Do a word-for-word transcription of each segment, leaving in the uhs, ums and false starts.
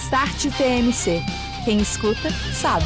Start T M C. Quem escuta, sabe.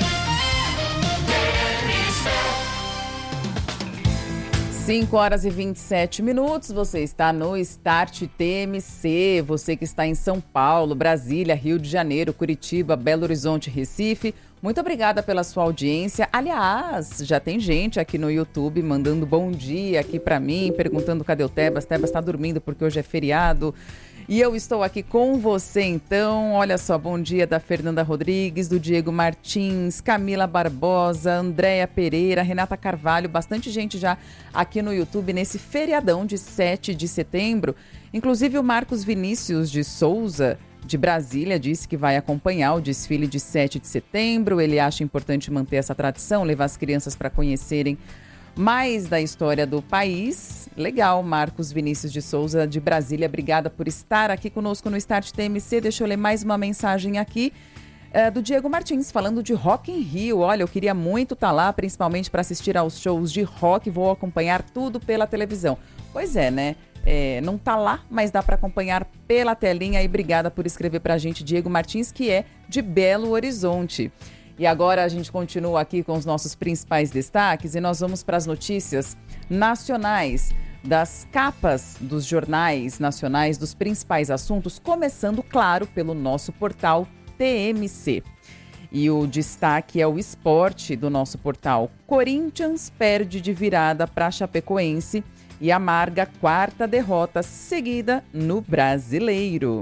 cinco horas e vinte e sete minutos, você está no Start T M C, você que está em São Paulo, Brasília, Rio de Janeiro, Curitiba, Belo Horizonte, Recife, muito obrigada pela sua audiência. Aliás, já tem gente aqui no YouTube mandando bom dia aqui para mim, perguntando cadê o Tebas, Tebas está dormindo porque hoje é feriado. E eu estou aqui com você, então. Olha só, bom dia da Fernanda Rodrigues, do Diego Martins, Camila Barbosa, Andréia Pereira, Renata Carvalho, bastante gente já aqui no YouTube nesse feriadão de sete de setembro. Inclusive o Marcos Vinícius de Souza, de Brasília, disse que vai acompanhar o desfile de sete de setembro. Ele acha importante manter essa tradição, levar as crianças para conhecerem mais da história do país. Legal, Marcos Vinícius de Souza, de Brasília, obrigada por estar aqui conosco no Start T M C. Deixa eu ler mais uma mensagem aqui é, do Diego Martins, falando de Rock in Rio. Olha, eu queria muito estar lá, principalmente para assistir aos shows de rock, vou acompanhar tudo pela televisão. Pois é, né? É, não tá lá, mas dá para acompanhar pela telinha. E obrigada por escrever para a gente, Diego Martins, que é de Belo Horizonte. E agora a gente continua aqui com os nossos principais destaques e nós vamos para as notícias nacionais, das capas dos jornais nacionais, dos principais assuntos, começando, claro, pelo nosso portal T M C. E o destaque é o esporte do nosso portal. Corinthians perde de virada para Chapecoense e amarga quarta derrota seguida no Brasileiro.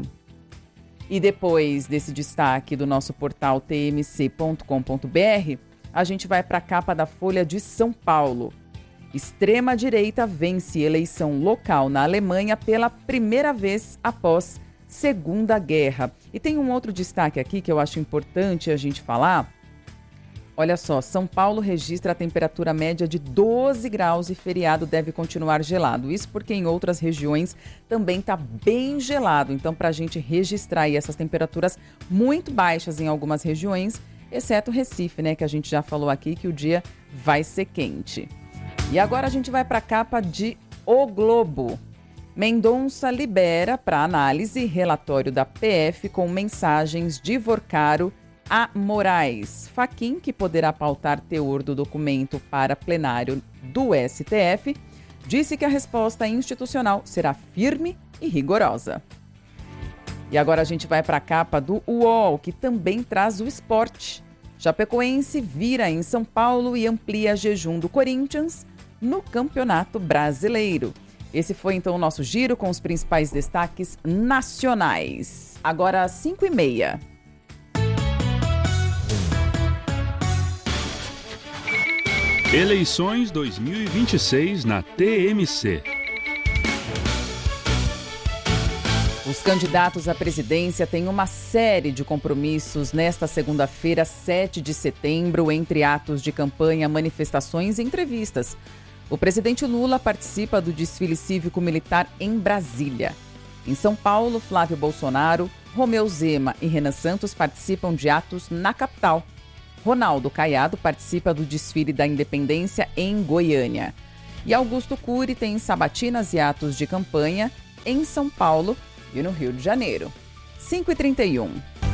E depois desse destaque do nosso portal t m c ponto com ponto b r, a gente vai para a capa da Folha de São Paulo. Extrema-direita vence eleição local na Alemanha pela primeira vez após Segunda Guerra. E tem um outro destaque aqui que eu acho importante a gente falar. Olha só, São Paulo registra a temperatura média de doze graus e feriado deve continuar gelado. Isso porque em outras regiões também está bem gelado. Então, para a gente registrar aí essas temperaturas muito baixas em algumas regiões, exceto Recife, né? Que a gente já falou aqui que o dia vai ser quente. E agora a gente vai para a capa de O Globo. Mendonça libera para análise relatório da P F com mensagens de Vorcaro a Moraes. Fachin, que poderá pautar teor do documento para plenário do S T F, disse que a resposta institucional será firme e rigorosa. E agora a gente vai para a capa do U O L, que também traz o esporte. Chapecoense vira em São Paulo e amplia jejum do Corinthians no Campeonato Brasileiro. Esse foi então o nosso giro com os principais destaques nacionais. Agora às cinco e meia. Eleições dois mil e vinte e seis na T M C. Os candidatos à presidência têm uma série de compromissos nesta segunda-feira, sete de setembro, entre atos de campanha, manifestações e entrevistas. O presidente Lula participa do desfile cívico-militar em Brasília. Em São Paulo, Flávio Bolsonaro, Romeu Zema e Renan Santos participam de atos na capital. Ronaldo Caiado participa do desfile da Independência em Goiânia. E Augusto Cury tem sabatinas e atos de campanha em São Paulo e no Rio de Janeiro. cinco e trinta e um.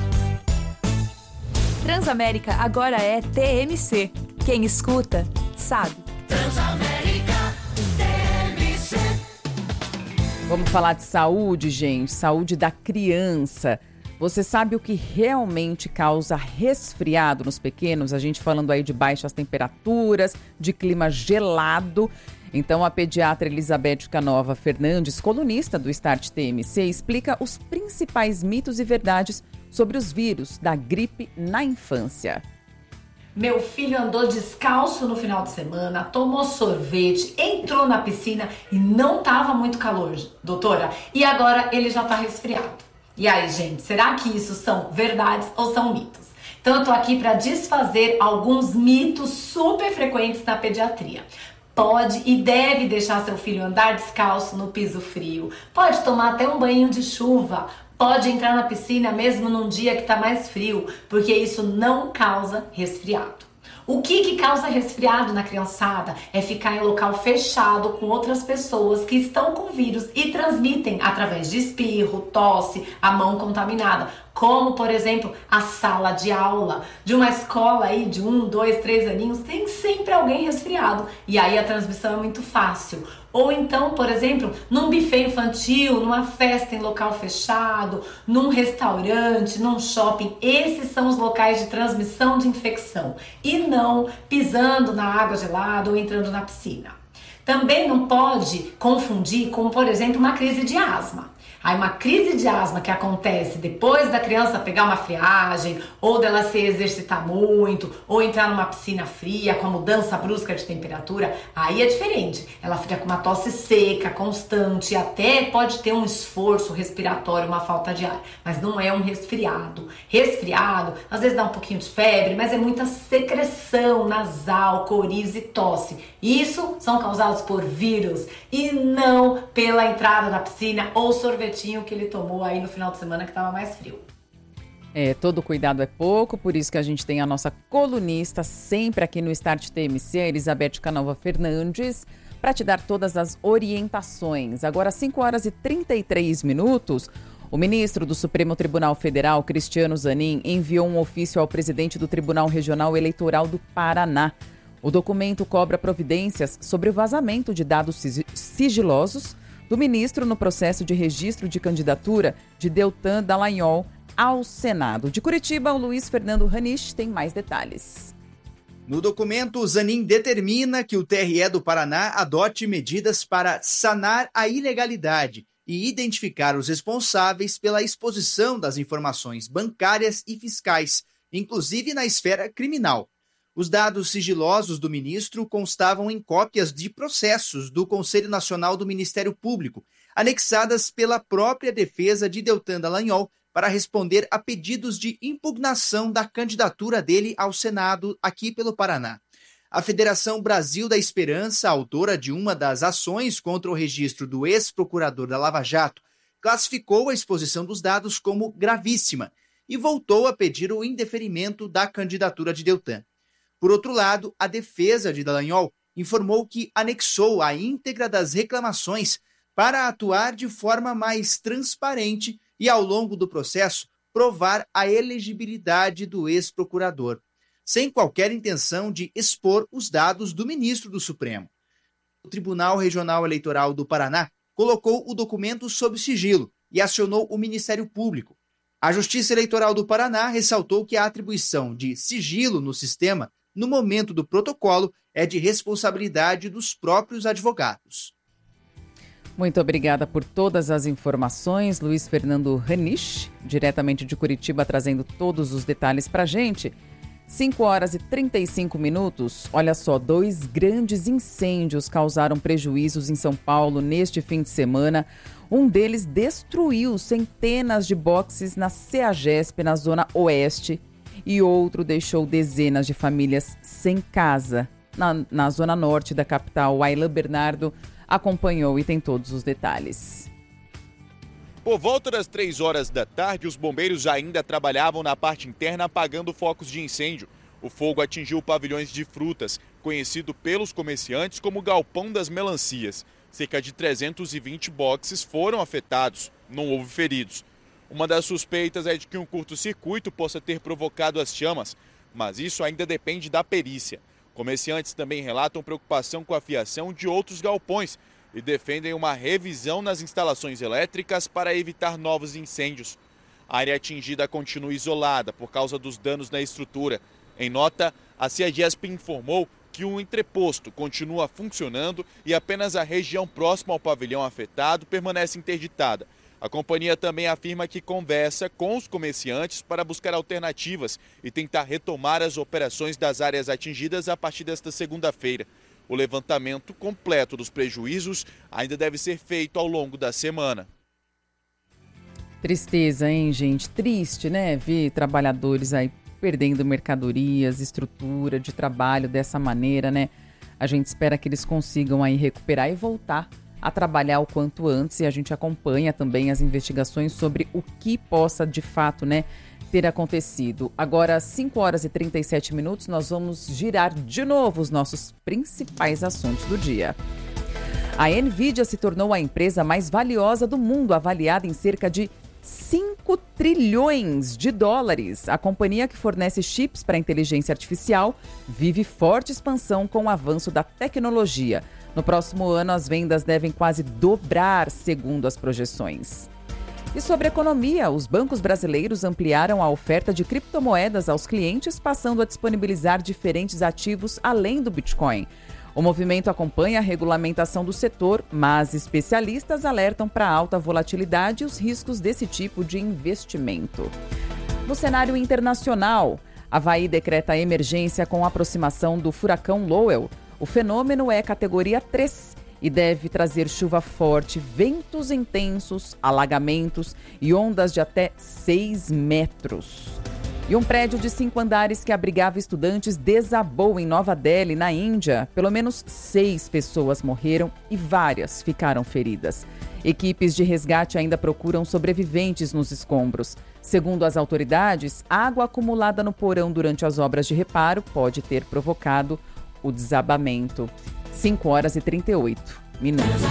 Transamérica agora é T M C. Quem escuta, sabe. Transamérica T M C. Vamos falar de saúde, gente. Saúde da criança. Você sabe o que realmente causa resfriado nos pequenos? A gente falando aí de baixas temperaturas, de clima gelado. Então, a pediatra Elizabeth Canova Fernandes, colunista do Start T M C, explica os principais mitos e verdades sobre os vírus da gripe na infância. Meu filho andou descalço no final de semana, tomou sorvete, entrou na piscina e não estava muito calor, doutora. E agora ele já está resfriado. E aí, gente, será que isso são verdades ou são mitos? Então, eu tô aqui para desfazer alguns mitos super frequentes na pediatria. Pode e deve deixar seu filho andar descalço no piso frio. Pode tomar até um banho de chuva. Pode entrar na piscina mesmo num dia que tá mais frio, porque isso não causa resfriado. O que que causa resfriado na criançada é ficar em local fechado com outras pessoas que estão com vírus e transmitem através de espirro, tosse, a mão contaminada. como, por exemplo, a sala de aula de uma escola aí de um, dois, três aninhos, tem sempre alguém resfriado. E aí a transmissão é muito fácil. Ou então, por exemplo, num buffet infantil, numa festa em local fechado, num restaurante, num shopping. Esses são os locais de transmissão de infecção. E não pisando na água gelada ou entrando na piscina. Também não pode confundir com, por exemplo, uma crise de asma. Aí uma crise de asma que acontece depois da criança pegar uma friagem, ou dela se exercitar muito, ou entrar numa piscina fria com a mudança brusca de temperatura, aí é diferente. Ela fica com uma tosse seca, constante, até pode ter um esforço respiratório, uma falta de ar, mas não é um resfriado. Resfriado, às vezes dá um pouquinho de febre, mas é muita secreção nasal, coriza e tosse. Isso são causados por vírus e não pela entrada na piscina ou sorvete que ele tomou aí no final de semana que estava mais frio. É, todo cuidado é pouco, por isso que a gente tem a nossa colunista sempre aqui no Start T M C, a Elizabeth Canova Fernandes, para te dar todas as orientações. Agora, cinco horas e trinta e três minutos, o ministro do Supremo Tribunal Federal, Cristiano Zanin, enviou um ofício ao presidente do Tribunal Regional Eleitoral do Paraná. O documento cobra providências sobre o vazamento de dados sigilosos do ministro no processo de registro de candidatura de Deltan Dallagnol ao Senado. De Curitiba, o Luiz Fernando Ranich tem mais detalhes. No documento, Zanin determina que o T R E do Paraná adote medidas para sanar a ilegalidade e identificar os responsáveis pela exposição das informações bancárias e fiscais, inclusive na esfera criminal. Os dados sigilosos do ministro constavam em cópias de processos do Conselho Nacional do Ministério Público, anexadas pela própria defesa de Deltan Dallagnol para responder a pedidos de impugnação da candidatura dele ao Senado aqui pelo Paraná. A Federação Brasil da Esperança, autora de uma das ações contra o registro do ex-procurador da Lava Jato, classificou a exposição dos dados como gravíssima e voltou a pedir o indeferimento da candidatura de Deltan. Por outro lado, a defesa de Dallagnol informou que anexou a íntegra das reclamações para atuar de forma mais transparente e, ao longo do processo, provar a elegibilidade do ex-procurador, sem qualquer intenção de expor os dados do ministro do Supremo. O Tribunal Regional Eleitoral do Paraná colocou o documento sob sigilo e acionou o Ministério Público. A Justiça Eleitoral do Paraná ressaltou que a atribuição de sigilo no sistema no momento do protocolo, é de responsabilidade dos próprios advogados. Muito obrigada por todas as informações, Luiz Fernando Ranich, diretamente de Curitiba, trazendo todos os detalhes para a gente. cinco horas e trinta e cinco minutos. Olha só, dois grandes incêndios causaram prejuízos em São Paulo neste fim de semana. Um deles destruiu centenas de boxes na CEAGESP, na zona oeste, e outro deixou dezenas de famílias sem casa. Na, na zona norte da capital, o Aylan Bernardo acompanhou e tem todos os detalhes. Por volta das três horas da tarde, os bombeiros ainda trabalhavam na parte interna apagando focos de incêndio. O fogo atingiu pavilhões de frutas, conhecido pelos comerciantes como Galpão das Melancias. Cerca de trezentos e vinte boxes foram afetados, não houve feridos. Uma das suspeitas é de que um curto-circuito possa ter provocado as chamas, mas isso ainda depende da perícia. Comerciantes também relatam preocupação com a fiação de outros galpões e defendem uma revisão nas instalações elétricas para evitar novos incêndios. A área atingida continua isolada por causa dos danos na estrutura. Em nota, a CEAGESP informou que o entreposto continua funcionando e apenas a região próxima ao pavilhão afetado permanece interditada. A companhia também afirma que conversa com os comerciantes para buscar alternativas e tentar retomar as operações das áreas atingidas a partir desta segunda-feira. O levantamento completo dos prejuízos ainda deve ser feito ao longo da semana. Tristeza, hein, gente? Triste, né? Ver trabalhadores aí perdendo mercadorias, estrutura de trabalho dessa maneira, né? A gente espera que eles consigam aí recuperar e voltar a trabalhar o quanto antes, e a gente acompanha também as investigações sobre o que possa de fato, né, ter acontecido. Agora, cinco horas e trinta e sete minutos, nós vamos girar de novo os nossos principais assuntos do dia. A Nvidia se tornou a empresa mais valiosa do mundo, avaliada em cerca de cinco trilhões de dólares. A companhia que fornece chips para inteligência artificial vive forte expansão com o avanço da tecnologia. No próximo ano, as vendas devem quase dobrar, segundo as projeções. E sobre economia, os bancos brasileiros ampliaram a oferta de criptomoedas aos clientes, passando a disponibilizar diferentes ativos além do Bitcoin. O movimento acompanha a regulamentação do setor, mas especialistas alertam para a alta volatilidade e os riscos desse tipo de investimento. No cenário internacional, Havaí decreta emergência com a aproximação do furacão Lowell. O fenômeno é categoria três e deve trazer chuva forte, ventos intensos, alagamentos e ondas de até seis metros. E um prédio de cinco andares que abrigava estudantes desabou em Nova Delhi, na Índia. Pelo menos seis pessoas morreram e várias ficaram feridas. Equipes de resgate ainda procuram sobreviventes nos escombros. Segundo as autoridades, água acumulada no porão durante as obras de reparo pode ter provocado o desabamento. cinco horas e trinta e oito minutos.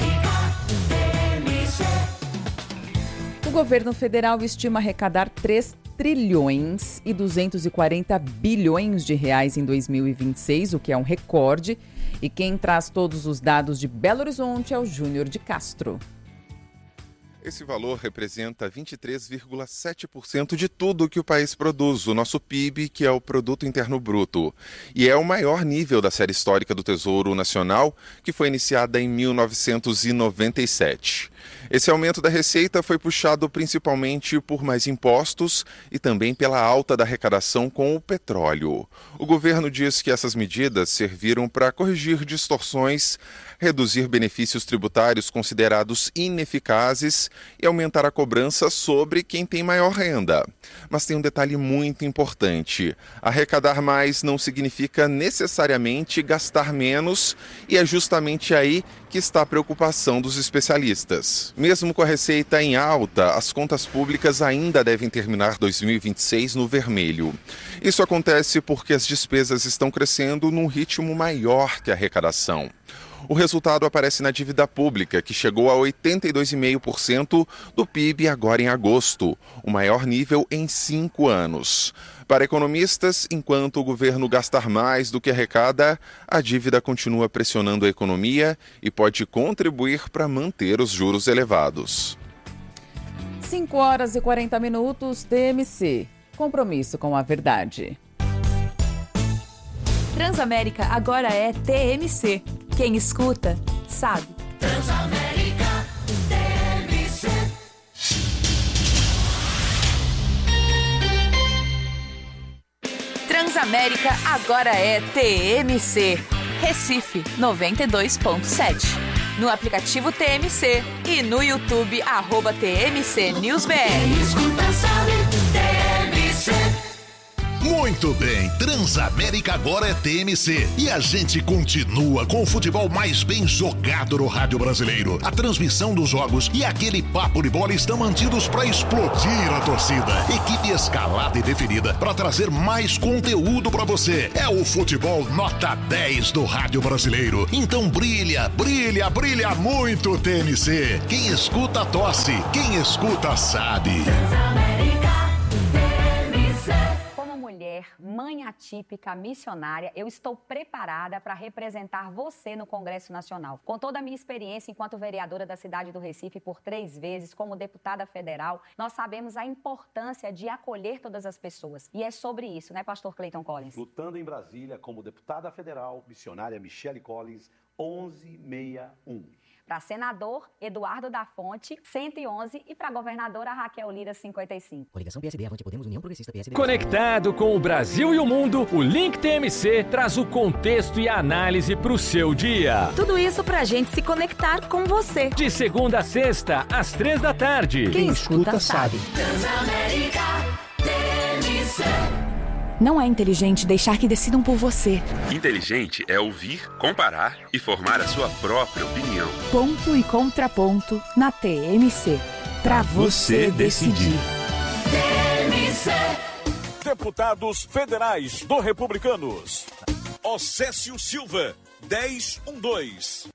O governo federal estima arrecadar três trilhões e duzentos e quarenta bilhões de reais em dois mil e vinte e seis, o que é um recorde. E quem traz todos os dados de Belo Horizonte é o Júnior de Castro. Esse valor representa vinte e três vírgula sete por cento de tudo que o país produz, o nosso P I B, que é o Produto Interno Bruto. E é o maior nível da série histórica do Tesouro Nacional, que foi iniciada em mil novecentos e noventa e sete. Esse aumento da receita foi puxado principalmente por mais impostos e também pela alta da arrecadação com o petróleo. O governo diz que essas medidas serviram para corrigir distorções, reduzir benefícios tributários considerados ineficazes e aumentar a cobrança sobre quem tem maior renda. Mas tem um detalhe muito importante: arrecadar mais não significa necessariamente gastar menos, e é justamente aí que está a preocupação dos especialistas. Mesmo com a receita em alta, as contas públicas ainda devem terminar dois mil e vinte e seis no vermelho. Isso acontece porque as despesas estão crescendo num ritmo maior que a arrecadação. O resultado aparece na dívida pública, que chegou a oitenta e dois vírgula cinco por cento do P I B agora em agosto, o maior nível em cinco anos. Para economistas, enquanto o governo gastar mais do que arrecada, a dívida continua pressionando a economia e pode contribuir para manter os juros elevados. cinco horas e quarenta minutos, T M C. Compromisso com a verdade. Transamérica agora é T M C. Quem escuta, sabe. Transamérica T M C. Transamérica agora é T M C. Recife noventa e dois ponto sete. No aplicativo T M C e no YouTube, arroba T M C News B R. Quem escuta sabe, T M C. Muito bem, Transamérica agora é T M C e a gente continua com o futebol mais bem jogado no rádio brasileiro. A transmissão dos jogos e aquele papo de bola estão mantidos para explodir a torcida. Equipe escalada e definida para trazer mais conteúdo para você. É o futebol nota dez do rádio brasileiro. Então brilha, brilha, brilha muito, T M C. Quem escuta tosse, quem escuta sabe. Transamérica T M C. Mulher, mãe atípica, missionária, eu estou preparada para representar você no Congresso Nacional. Com toda a minha experiência enquanto vereadora da cidade do Recife por três vezes, como deputada federal, nós sabemos a importância de acolher todas as pessoas. E é sobre isso, né, pastor Clayton Collins? Lutando em Brasília como deputada federal, missionária Michele Collins, onze sessenta e um. Para senador, Eduardo da Fonte, cento e onze, e para governadora, Raquel Lira, cinquenta e cinco. Coligação P S D, Avante Podemos, União Progressista, P S D. Conectado com o Brasil e o mundo, o Link T M C traz o contexto e a análise para o seu dia. Tudo isso para a gente se conectar com você. De segunda a sexta, às três da tarde. Quem, Quem escuta, escuta sabe. Transamérica T M C. Não é inteligente deixar que decidam por você. Inteligente é ouvir, comparar e formar a sua própria opinião. Ponto e contraponto na T M C. Pra você decidir. T M C. Deputados Federais do Republicanos. Océsio Silva, dez um dois.